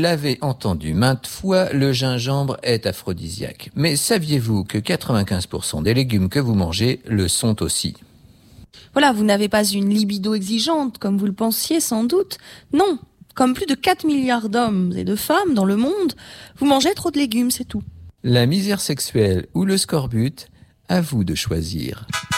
l'avez entendu maintes fois, le gingembre est aphrodisiaque. Mais saviez-vous que 95% des légumes que vous mangez le sont aussi ? Voilà, vous n'avez pas une libido exigeante, comme vous le pensiez sans doute. Non, comme plus de 4 milliards d'hommes et de femmes dans le monde, vous mangez trop de légumes, c'est tout. La misère sexuelle ou le scorbut, à vous de choisir.